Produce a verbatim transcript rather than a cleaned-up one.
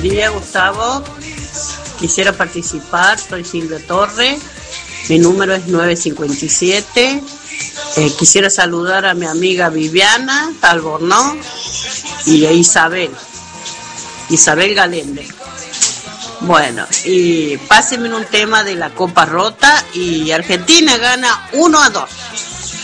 Buen día, Gustavo. Quisiera participar, soy Silvia Torre, mi número es nueve cincuenta y siete. Eh, quisiera saludar a mi amiga Viviana Albornoz y a Isabel, Isabel Galende. Bueno, y pásenme un tema de la Copa Rota y Argentina gana uno a dos.